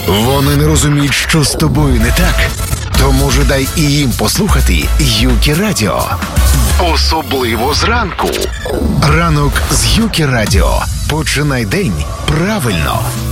Вони не розуміють, що з тобою не так. Тому ж дай і їм послухати Юкі Радіо. Особливо зранку. Ранок з Юкі Радіо. Починай день правильно.